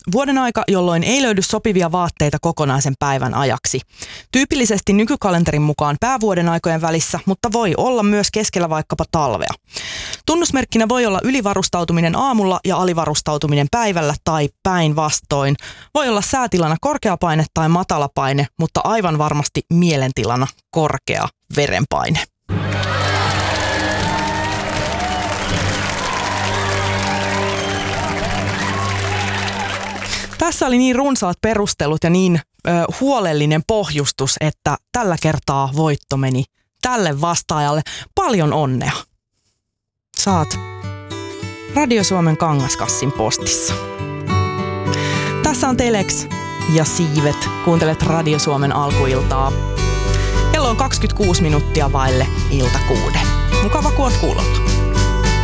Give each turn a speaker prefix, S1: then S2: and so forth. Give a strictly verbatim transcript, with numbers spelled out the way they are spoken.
S1: Vuoden aika, jolloin ei löydy sopivia vaatteita kokonaisen päivän ajaksi. Tyypillisesti nykykalenterin mukaan päävuoden aikojen välissä, mutta voi olla myös keskellä vaikkapa talvea. Tunnusmerkkinä voi olla ylivarustautuminen aamulla ja alivarustautuminen päivällä tai päinvastoin. Voi olla säätilana korkea paine tai matala paine, mutta aivan varmasti mielentilana korkea verenpaine. Tässä oli niin runsaat perustelut ja niin ö, huolellinen pohjustus, että tällä kertaa voitto meni tälle vastaajalle. Paljon onnea! Saat Radio Suomen Kangaskassin postissa. Tässä on Telex ja Siivet. Kuuntelet Radio Suomen alkuiltaa. Kello on kaksikymmentäkuusi minuuttia vaille ilta kuuden. Mukava kun oot kuulolla.